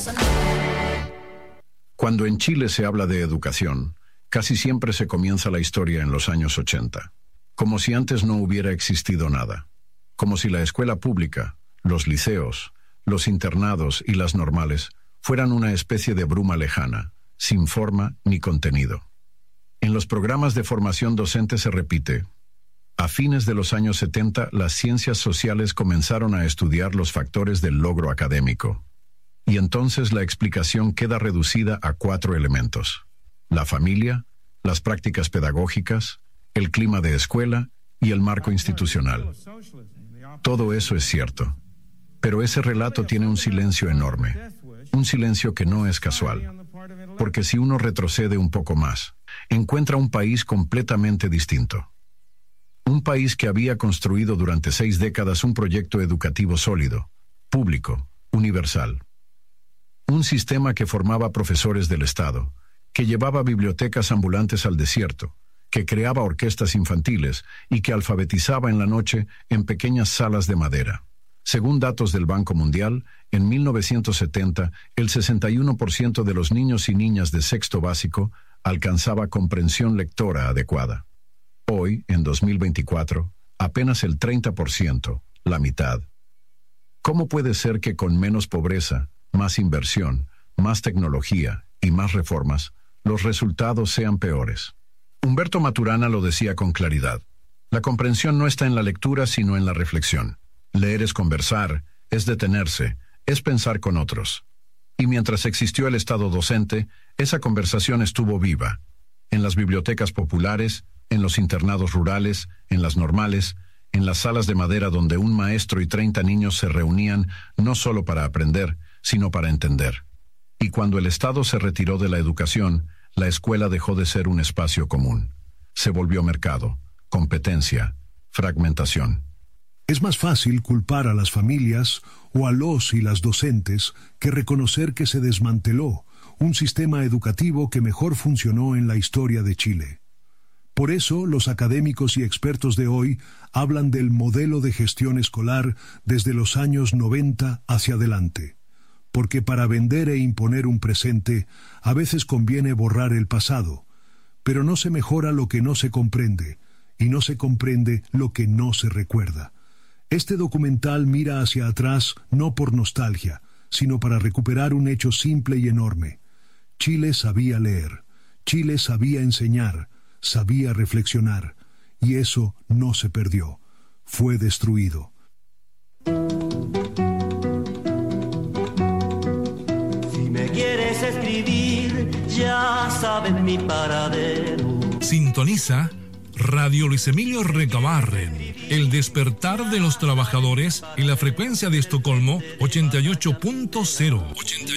Cuando en Chile se habla de educación, casi siempre se comienza la historia en los años 80, como si antes no hubiera existido nada, como si la escuela pública, los liceos, los internados y las normales fueran una especie de bruma lejana, sin forma ni contenido. En los programas de formación docente se repite: a fines de los años 70, las ciencias sociales comenzaron a estudiar los factores del logro académico. Y entonces la explicación queda reducida a 4 elementos: la familia, las prácticas pedagógicas, el clima de escuela y el marco institucional. Todo eso es cierto, pero ese relato tiene un silencio enorme, un silencio que no es casual, porque si uno retrocede un poco más, encuentra un país completamente distinto. Un país que había construido durante 6 décadas un proyecto educativo sólido, público, universal. Un sistema que formaba profesores del Estado, que llevaba bibliotecas ambulantes al desierto, que creaba orquestas infantiles y que alfabetizaba en la noche en pequeñas salas de madera. Según datos del Banco Mundial, en 1970, el 61% de los niños y niñas de sexto básico alcanzaba comprensión lectora adecuada. Hoy, en 2024, apenas el 30%, la mitad. ¿Cómo puede ser que con menos pobreza, más inversión, más tecnología y más reformas, los resultados sean peores? Humberto Maturana lo decía con claridad: la comprensión no está en la lectura, sino en la reflexión. Leer es conversar, es detenerse, es pensar con otros. Y mientras existió el Estado docente, esa conversación estuvo viva. En las bibliotecas populares, en los internados rurales, en las normales, en las salas de madera donde un maestro y 30 niños se reunían no solo para aprender, sino para entender. Y cuando el Estado se retiró de la educación, la escuela dejó de ser un espacio común. Se volvió mercado, competencia, fragmentación. Es más fácil culpar a las familias o a los y las docentes que reconocer que se desmanteló un sistema educativo que mejor funcionó en la historia de Chile. Por eso, los académicos y expertos de hoy hablan del modelo de gestión escolar desde los años 90 hacia adelante. Porque para vender e imponer un presente, a veces conviene borrar el pasado, pero no se mejora lo que no se comprende, y no se comprende lo que no se recuerda. Este documental mira hacia atrás no por nostalgia, sino para recuperar un hecho simple y enorme. Chile sabía leer, Chile sabía enseñar, sabía reflexionar, y eso no se perdió, fue destruido. Si me quieres escribir, ya sabes mi paradero. Sintoniza Radio Luis Emilio Recabarren, el despertar de los trabajadores en la frecuencia de Estocolmo 88.0.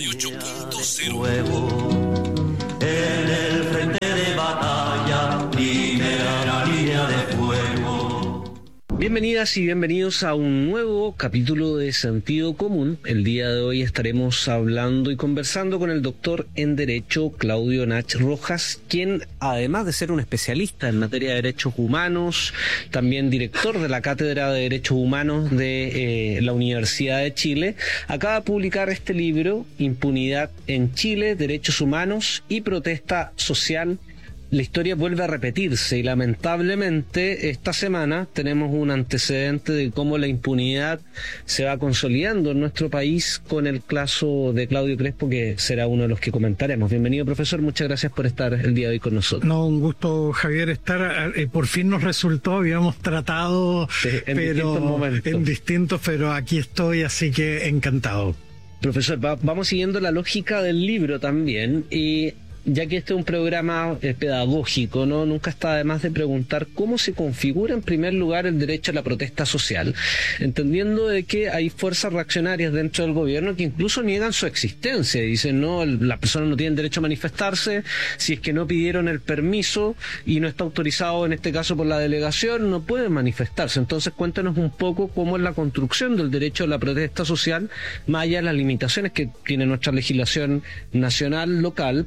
88.0. En el frente de batalla, primera línea de fuego. Bienvenidas y bienvenidos a un nuevo capítulo de Sentido Común. El día de hoy estaremos hablando y conversando con el doctor en Derecho Claudio Nach Rojas, quien, además de ser un especialista en materia de derechos humanos, también director de la Cátedra de Derechos Humanos de la Universidad de Chile, acaba de publicar este libro, Impunidad en Chile, Derechos Humanos y Protesta Social. La historia vuelve a repetirse y lamentablemente esta semana tenemos un antecedente de cómo la impunidad se va consolidando en nuestro país con el caso de Claudio Crespo, que será uno de los que comentaremos. Bienvenido, profesor, muchas gracias por estar el día de hoy con nosotros. No, un gusto, Javier, estar, por fin nos resultó, habíamos tratado en distintos, pero aquí estoy, así que encantado. Profesor, vamos siguiendo la lógica del libro también, y ya que este es un programa pedagógico, ¿no? Nunca está de más de preguntar cómo se configura en primer lugar el derecho a la protesta social, entendiendo de que hay fuerzas reaccionarias dentro del gobierno que incluso niegan su existencia, dicen, no, las personas no tienen derecho a manifestarse, si es que no pidieron el permiso y no está autorizado en este caso por la delegación, no pueden manifestarse. Entonces cuéntanos un poco cómo es la construcción del derecho a la protesta social, más allá de las limitaciones que tiene nuestra legislación nacional, local, pero que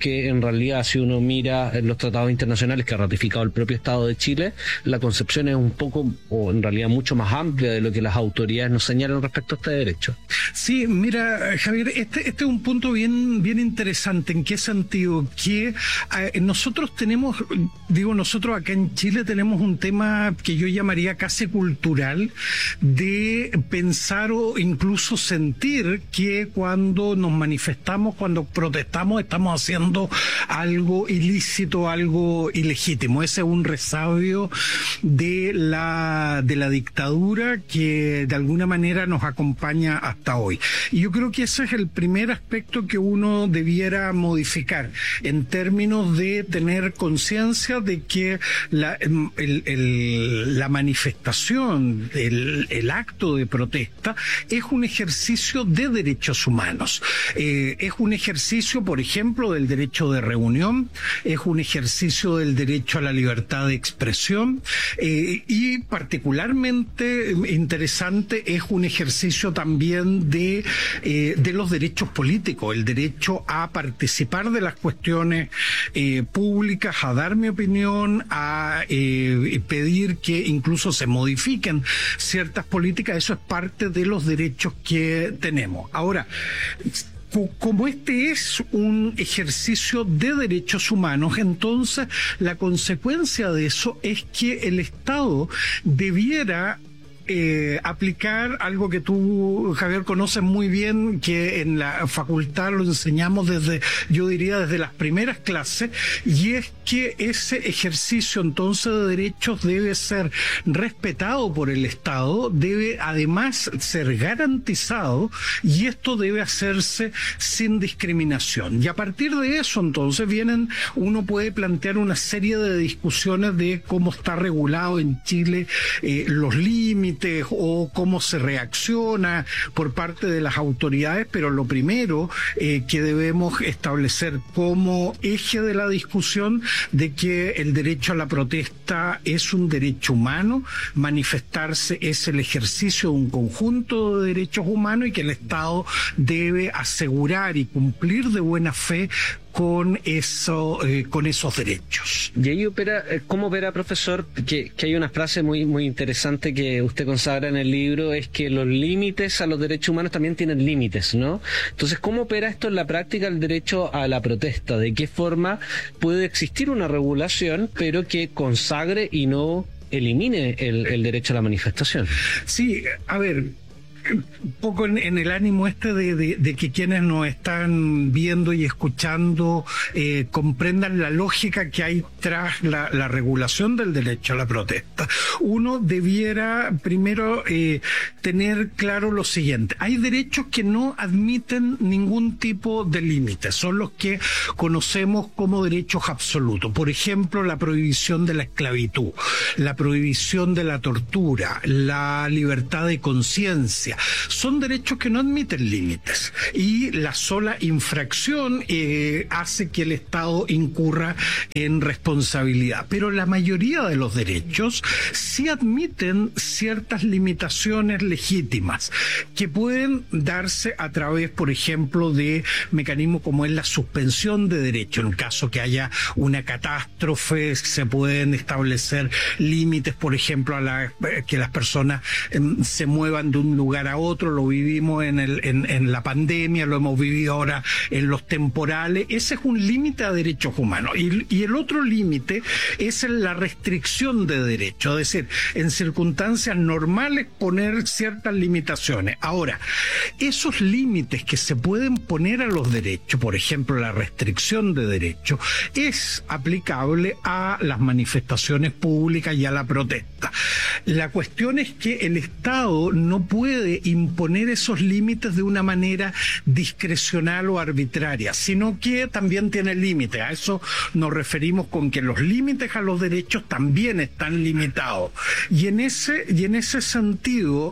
que en realidad, si uno mira los tratados internacionales que ha ratificado el propio Estado de Chile, la concepción es un poco, o en realidad mucho más amplia de lo que las autoridades nos señalan respecto a este derecho. Sí, mira, Javier, este es un punto bien interesante. ¿En qué sentido? Que nosotros nosotros acá en Chile tenemos un tema que yo llamaría casi cultural, de pensar o incluso sentir que cuando nos manifestamos, cuando protestamos, estamos haciendo algo ilícito, algo ilegítimo. Ese es un resabio de la dictadura que de alguna manera nos acompaña hasta hoy. Y yo creo que ese es el primer aspecto que uno debiera modificar en términos de tener conciencia de que la manifestación, el acto de protesta es un ejercicio de derechos humanos. Es un ejercicio, por ejemplo, del derecho de reunión, es un ejercicio del derecho a la libertad de expresión, y particularmente interesante es un ejercicio también de los derechos políticos, el derecho a participar de las cuestiones públicas, a dar mi opinión, a pedir que incluso se modifiquen ciertas políticas. Eso es parte de los derechos que tenemos. Ahora, como este es un ejercicio de derechos humanos, entonces la consecuencia de eso es que el Estado debiera aplicar algo que tú, Javier, conoces muy bien, que en la facultad lo enseñamos desde las primeras clases, y es que ese ejercicio entonces de derechos debe ser respetado por el Estado, debe además ser garantizado, y esto debe hacerse sin discriminación. Y a partir de eso entonces uno puede plantear una serie de discusiones de cómo está regulado en Chile los límites, o cómo se reacciona por parte de las autoridades, pero lo primero que debemos establecer como eje de la discusión de que el derecho a la protesta es un derecho humano, manifestarse es el ejercicio de un conjunto de derechos humanos y que el Estado debe asegurar y cumplir de buena fe con esos derechos. Y ahí ¿cómo opera, profesor? Que hay una frase muy, muy interesante que usted consagra en el libro, es que los límites a los derechos humanos también tienen límites, ¿no? Entonces, ¿cómo opera esto en la práctica, el derecho a la protesta? ¿De qué forma puede existir una regulación, pero que consagre y no elimine el derecho a la manifestación? Sí, a ver, un poco en el ánimo de que quienes nos están viendo y escuchando comprendan la lógica que hay tras la regulación del derecho a la protesta. Uno debiera primero tener claro lo siguiente: hay derechos que no admiten ningún tipo de límite, son los que conocemos como derechos absolutos. Por ejemplo, la prohibición de la esclavitud, la prohibición de la tortura, la libertad de conciencia. Son derechos que no admiten límites, y la sola infracción hace que el Estado incurra en responsabilidad. Pero la mayoría de los derechos sí admiten ciertas limitaciones legítimas que pueden darse a través, por ejemplo, de mecanismos como es la suspensión de derechos. En caso que haya una catástrofe, se pueden establecer límites, por ejemplo, que las personas se muevan de un lugar a otro. Lo vivimos en la pandemia, lo hemos vivido ahora en los temporales. Ese es un límite a derechos humanos. Y el otro límite es la restricción de derechos, es decir, en circunstancias normales poner ciertas limitaciones. Ahora, esos límites que se pueden poner a los derechos, por ejemplo, la restricción de derechos, es aplicable a las manifestaciones públicas y a la protesta. La cuestión es que el Estado no puede imponer esos límites de una manera discrecional o arbitraria, sino que también tiene límites. A eso nos referimos con que los límites a los derechos también están limitados. Y en ese sentido,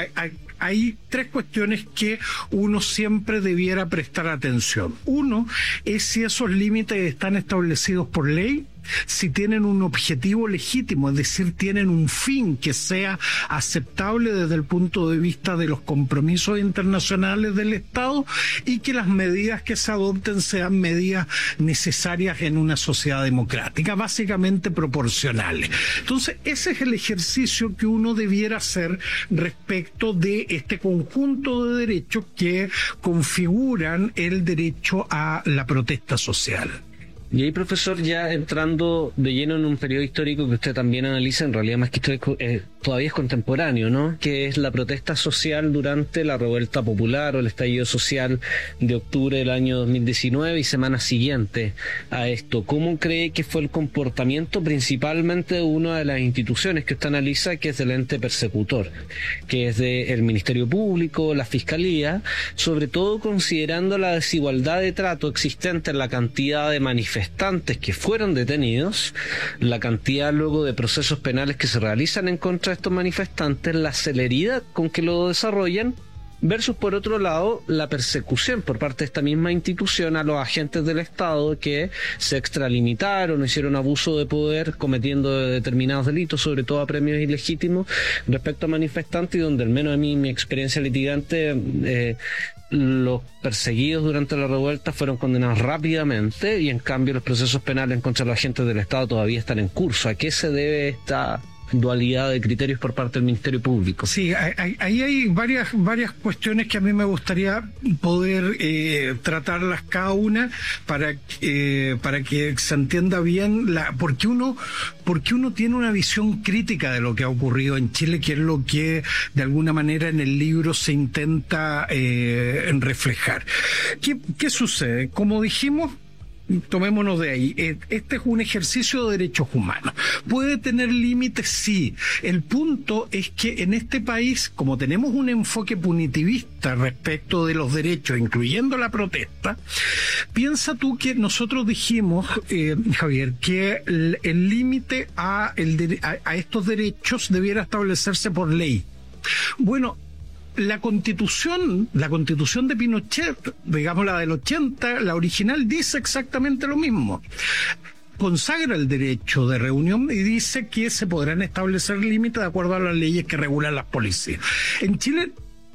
hay tres cuestiones que uno siempre debiera prestar atención. Uno es si esos límites están establecidos por ley. si tienen un objetivo legítimo, es decir, tienen un fin que sea aceptable desde el punto de vista de los compromisos internacionales del Estado, y que las medidas que se adopten sean medidas necesarias en una sociedad democrática, básicamente proporcionales. Entonces, ese es el ejercicio que uno debiera hacer respecto de este conjunto de derechos que configuran el derecho a la protesta social. Y ahí, profesor, ya entrando de lleno en un periodo histórico que usted también analiza, en realidad más que histórico, todavía es contemporáneo, ¿no? Que es la protesta social durante la revuelta popular o el estallido social de octubre del año 2019 y semanas siguientes a esto. ¿Cómo cree que fue el comportamiento principalmente de una de las instituciones que usted analiza, que es del ente persecutor, que es del Ministerio Público, la Fiscalía, sobre todo considerando la desigualdad de trato existente en la cantidad de manifestantes que fueron detenidos, la cantidad luego de procesos penales que se realizan en contra de estos manifestantes, la celeridad con que lo desarrollan, versus por otro lado la persecución por parte de esta misma institución a los agentes del Estado que se extralimitaron, hicieron abuso de poder cometiendo determinados delitos, sobre todo a premios ilegítimos respecto a manifestantes, y donde al menos a mí mi experiencia litigante los perseguidos durante la revuelta fueron condenados rápidamente, y en cambio los procesos penales en contra de los agentes del Estado todavía están en curso. ¿A qué se debe esta dualidad de criterios por parte del Ministerio Público? Sí, ahí hay varias cuestiones que a mí me gustaría poder tratarlas cada una para que se entienda bien porque uno tiene una visión crítica de lo que ha ocurrido en Chile, que es lo que de alguna manera en el libro se intenta reflejar. ¿Qué sucede? Como dijimos, tomémonos de ahí, este es un ejercicio de derechos humanos. ¿Puede tener límites? Sí. El punto es que en este país, como tenemos un enfoque punitivista respecto de los derechos, incluyendo la protesta, piensa tú que nosotros dijimos, Javier, que el límite a estos derechos debiera establecerse por ley. Bueno, la constitución de Pinochet, digamos la del 80, la original, dice exactamente lo mismo. Consagra el derecho de reunión y dice que se podrán establecer límites de acuerdo a las leyes que regulan las policías. En Chile,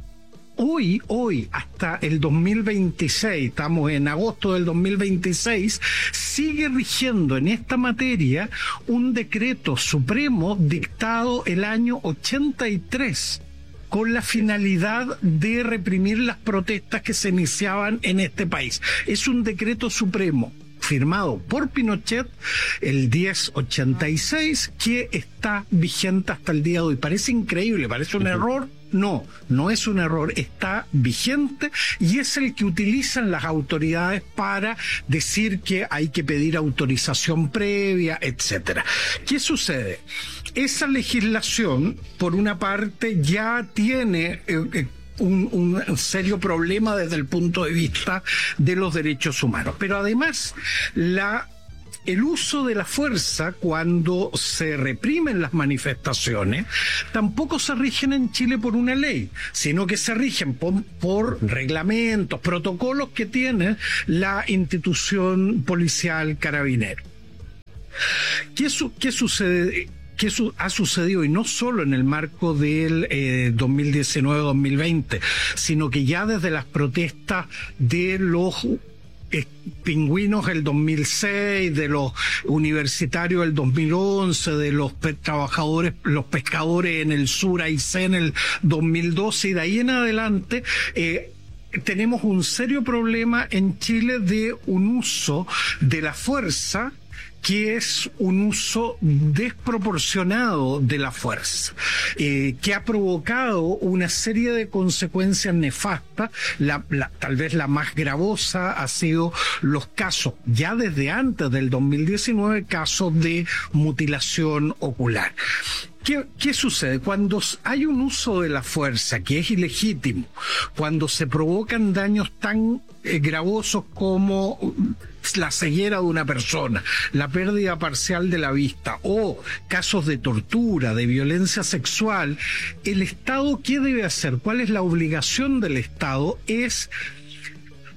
hoy, hasta el 2026, estamos en agosto del 2026, sigue rigiendo en esta materia un decreto supremo dictado el año 83, con la finalidad de reprimir las protestas que se iniciaban en este país. Es un decreto supremo firmado por Pinochet, el 1086, que está vigente hasta el día de hoy. Parece increíble, parece un error. No es un error, está vigente y es el que utilizan las autoridades para decir que hay que pedir autorización previa, etcétera. ¿Qué sucede? Esa legislación, por una parte, ya tiene un serio problema desde el punto de vista de los derechos humanos, pero además el uso de la fuerza cuando se reprimen las manifestaciones tampoco se rigen en Chile por una ley, sino que se rigen por reglamentos, protocolos que tiene la institución policial Carabinero. ¿Qué sucede? Que eso ha sucedido, y no solo en el marco del 2019-2020, sino que ya desde las protestas de los pingüinos del 2006, de los universitarios del 2011, de los trabajadores, los pescadores en el sur, Aysén, en el 2012, y de ahí en adelante, tenemos un serio problema en Chile de un uso de la fuerza que es un uso desproporcionado de la fuerza, que ha provocado una serie de consecuencias nefastas. Tal vez la más gravosa ha sido los casos, ya desde antes del 2019, casos de mutilación ocular. ¿Qué sucede? Cuando hay un uso de la fuerza que es ilegítimo, cuando se provocan daños tan gravosos como la ceguera de una persona, la pérdida parcial de la vista o casos de tortura, de violencia sexual, ¿el Estado qué debe hacer? ¿Cuál es la obligación del Estado? Es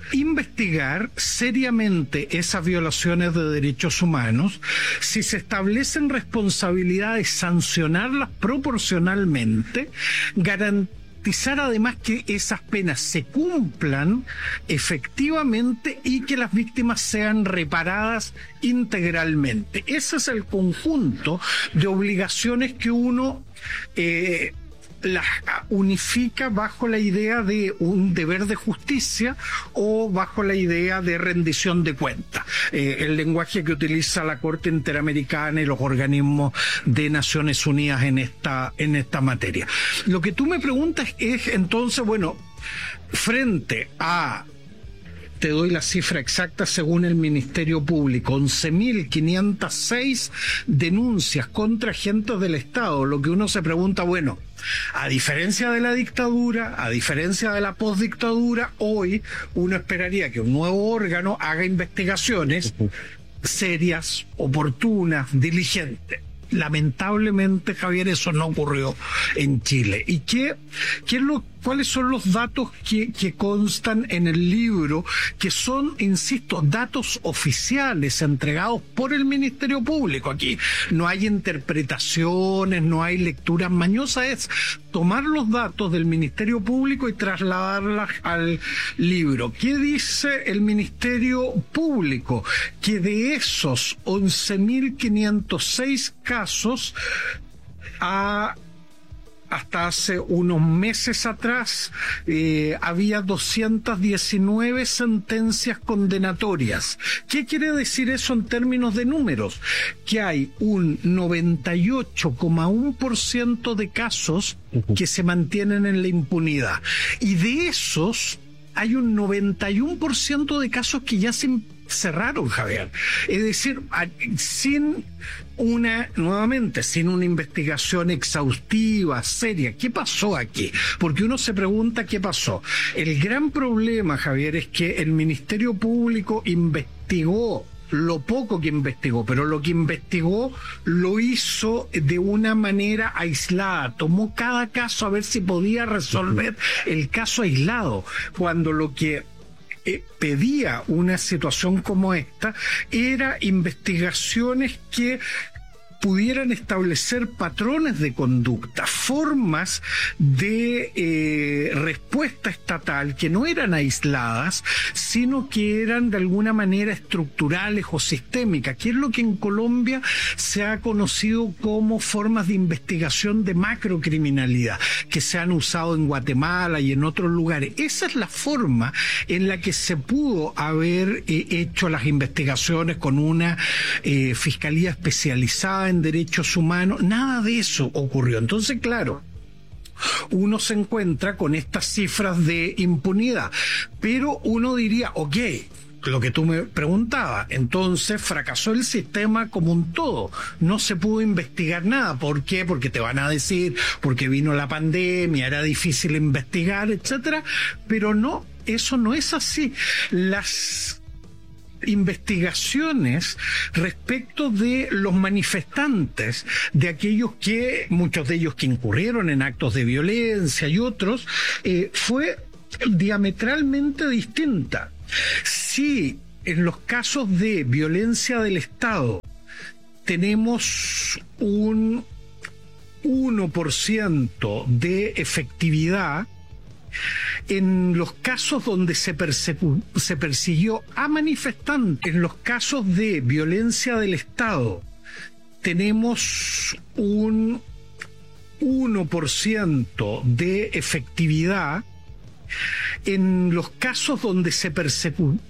investigar seriamente esas violaciones de derechos humanos, si se establecen responsabilidades, sancionarlas proporcionalmente, garantizar además que esas penas se cumplan efectivamente y que las víctimas sean reparadas integralmente. Ese es el conjunto de obligaciones que uno las unifica bajo la idea de un deber de justicia o bajo la idea de rendición de cuentas. El lenguaje que utiliza la Corte Interamericana y los organismos de Naciones Unidas en esta materia. Lo que tú me preguntas es entonces, bueno, frente a... Te doy la cifra exacta según el Ministerio Público, 11.506 denuncias contra agentes del Estado, lo que uno se pregunta, bueno, a diferencia de la dictadura, a diferencia de la postdictadura, hoy uno esperaría que un nuevo órgano haga investigaciones serias, oportunas, diligentes. Lamentablemente, Javier, eso no ocurrió en Chile. ¿Y cuáles son los datos que constan en el libro, que son, insisto, datos oficiales entregados por el Ministerio Público? Aquí no hay interpretaciones, no hay lecturas mañosas, es tomar los datos del Ministerio Público y trasladarlas al libro. ¿Qué dice el Ministerio Público? Que de esos 11.506 casos, hasta hace unos meses atrás había 219 sentencias condenatorias. ¿Qué quiere decir eso en términos de números? Que hay un 98,1% de casos que se mantienen en la impunidad. Y de esos hay un 91% de casos que ya se cerraron, Javier. Es decir, sin una investigación exhaustiva, seria. ¿Qué pasó aquí? Porque uno se pregunta qué pasó. El gran problema, Javier, es que el Ministerio Público investigó lo poco que investigó, pero lo que investigó lo hizo de una manera aislada. Tomó cada caso a ver si podía resolver el caso aislado, cuando lo que pedía una situación como esta era investigaciones que pudieran establecer patrones de conducta, formas de respuesta estatal que no eran aisladas, sino que eran de alguna manera estructurales o sistémicas, que es lo que en Colombia se ha conocido como formas de investigación de macrocriminalidad, que se han usado en Guatemala y en otros lugares. Esa es la forma en la que se pudo haber hecho las investigaciones con una fiscalía especializada en derechos humanos. Nada de eso ocurrió. Entonces, claro, uno se encuentra con estas cifras de impunidad, pero uno diría, ok, lo que tú me preguntabas, entonces fracasó el sistema como un todo, no se pudo investigar nada. ¿Por qué? Porque te van a decir, porque vino la pandemia, era difícil investigar, etcétera, pero no, eso no es así. Las investigaciones respecto de los manifestantes, de aquellos que, muchos de ellos que incurrieron en actos de violencia y otros, fue diametralmente distinta. Si en los casos de violencia del Estado tenemos un 1% de efectividad, en los casos donde se persiguió a manifestantes, en los casos de violencia del Estado, tenemos un 1% de efectividad. En los casos donde se